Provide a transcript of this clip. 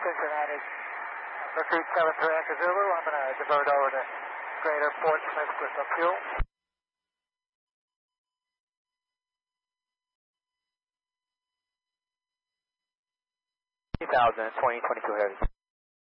Cincinnati. Repeat 73 Echo Zulu. I'm going to divert over to Greater Portsmouth with the fuel. 2020, 22 heavy.